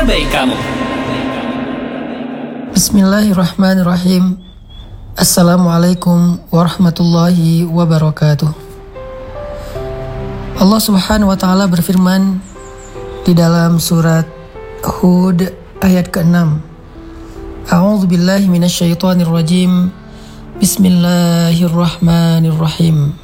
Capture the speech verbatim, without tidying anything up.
terbaik kamu. Bismillahirrahmanirrahim. Assalamualaikum warahmatullahi wabarakatuh. Allah Subhanahu wa taala berfirman di dalam surat Hud ayat keenam. A'udzu billahi minasyaitonir rajim. Bismillahirrahmanirrahim.